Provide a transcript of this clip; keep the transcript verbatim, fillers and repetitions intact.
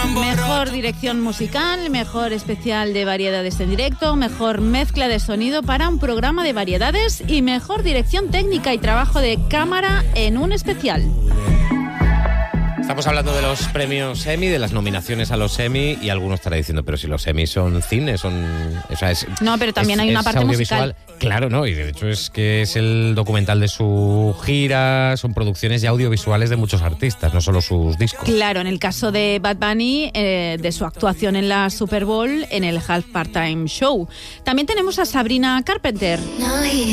Mejor dirección musical, mejor especial de variedades en directo, mejor mezcla de sonido para un programa de variedades y mejor dirección técnica y trabajo de cámara en un especial. Estamos hablando de los premios Emmy, de las nominaciones a los Emmy, y algunos estarán diciendo, pero si los Emmy son cine, son... O sea, es, no, pero también es, hay una parte musical. Claro, no, y de hecho es que es el documental de su gira, son producciones ya audiovisuales de muchos artistas, no solo sus discos. Claro, en el caso de Bad Bunny, eh, de su actuación en la Super Bowl, en el Half Part Time Show. También tenemos a Sabrina Carpenter.